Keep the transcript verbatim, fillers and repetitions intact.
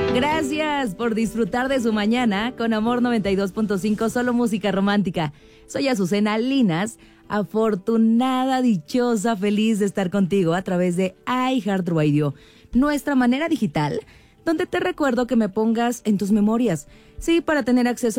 Gracias por disfrutar de su mañana con Amor noventa y dos punto cinco, solo música romántica. Soy Azucena Linas, afortunada, dichosa, feliz de estar contigo a través de iHeartRadio, nuestra manera digital, donde te recuerdo que me pongas en tus memorias, sí, para tener acceso